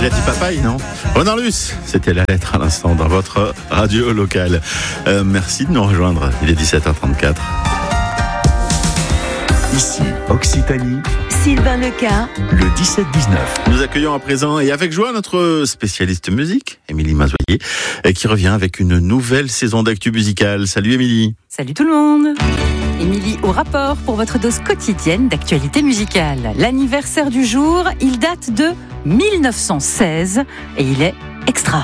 Irati Papaye, non? Ronan Luce, c'était la lettre à l'instant dans votre radio locale. Merci de nous rejoindre, il est 17h34. Ici, Occitanie, Sylvain Leca, le 17-19. Nous accueillons à présent et avec joie notre spécialiste musique, Émilie Mazoyer, qui revient avec une nouvelle saison d'actu musicale. Salut Émilie. salut tout le monde. Émilie au rapport pour votre dose quotidienne d'actualité musicale. L'anniversaire du jour, il date de 1916 et il est extra.